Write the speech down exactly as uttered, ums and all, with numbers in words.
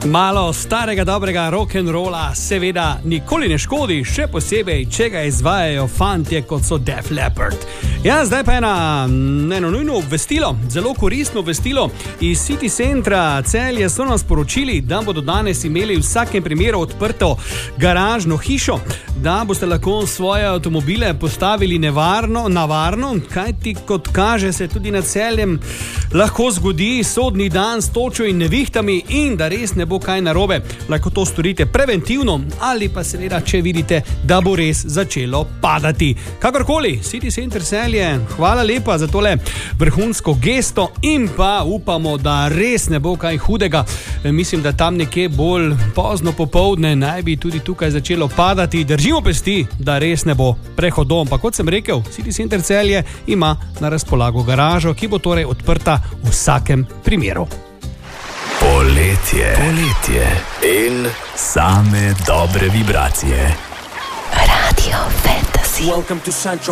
Malo starega dobrega rock'n'rolla seveda nikoli ne škodi, še posebej, če ga izvajajo fantje kot so Def Leppard. Ja, zdaj pa ena, eno nujno obvestilo, zelo koristno obvestilo. Iz City Centra Celje so nam sporočili, da bodo danes imeli v vsakem primeru odprto garažno hišo, da boste lahko svoje avtomobile postavili nevarno, navarno, kajti kot kaže se tudi na Celjem lahko zgodi sodni dan s točo in nevihtami in da res ne bo kaj narobe, lahko to storite preventivno ali pa seveda, če vidite, da bo res začelo padati. Kakorkoli, City Center Celje, hvala lepa za tole vrhunsko gesto in pa upamo, da res ne bo kaj hudega. Mislim, da tam nekje bolj pozno popoldne naj bi tudi tukaj začelo padati. Držimo pesti, da res ne bo prehodom. Pa kot sem rekel, City Center Celje ima na razpolago garažo, ki bo torej odprta v vsakem primeru. Poletje, poletje in same dobre vibracije. Radio Fantasy. Welcome to Central